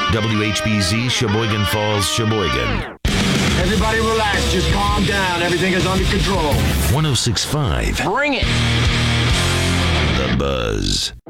WHBZ, Sheboygan Falls, Sheboygan. Everybody relax. Just calm down. Everything is under control. 106.5. Bring it. The Buzz.